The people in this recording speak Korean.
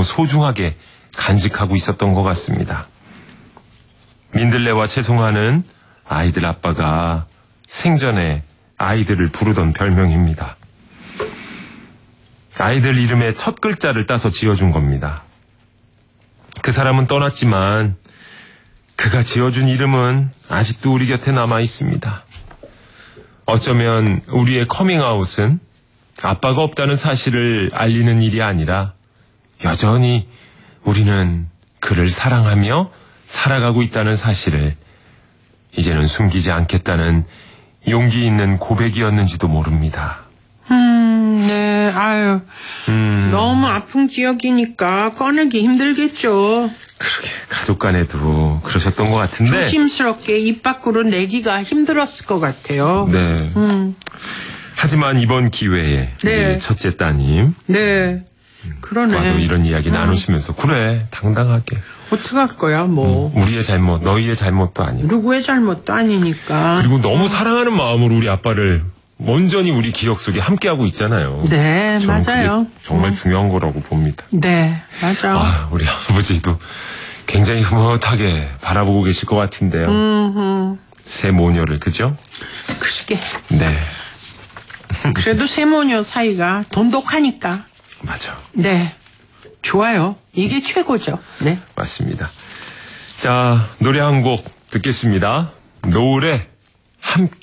소중하게 간직하고 있었던 것 같습니다. 민들레와 채송화는 아이들 아빠가 생전에 아이들을 부르던 별명입니다. 아이들 이름의 첫 글자를 따서 지어준 겁니다. 그 사람은 떠났지만 그가 지어준 이름은 아직도 우리 곁에 남아 있습니다. 어쩌면 우리의 커밍아웃은 아빠가 없다는 사실을 알리는 일이 아니라 여전히 우리는 그를 사랑하며 살아가고 있다는 사실을 이제는 숨기지 않겠다는 용기 있는 고백이었는지도 모릅니다. 네, 아유, 너무 아픈 기억이니까 꺼내기 힘들겠죠. 그러게 가족 간에도 그러셨던 것 같은데 조심스럽게 입 밖으로 내기가 힘들었을 것 같아요. 네. 하지만 이번 기회에 네. 우리 첫째 따님 네, 그러네. 와도 이런 이야기 나누시면서 그래 당당하게 어떡할 거야, 뭐. 우리의 잘못 너희의 잘못도 아니고 누구의 잘못도 아니니까. 그리고 너무 사랑하는 마음으로 우리 아빠를 온전히 우리 기억 속에 함께하고 있잖아요. 네, 저는 맞아요. 그게 정말 중요한 거라고 봅니다. 네, 맞아. 아, 우리 아버지도 굉장히 흐뭇하게 바라보고 계실 것 같은데요. 새 모녀를 그죠? 그러게. 네. 그래도 세모녀 사이가 돈독하니까. 맞아. 네, 좋아요. 이게 최고죠. 네. 맞습니다. 자, 노래 한 곡 듣겠습니다. 노을에 함께.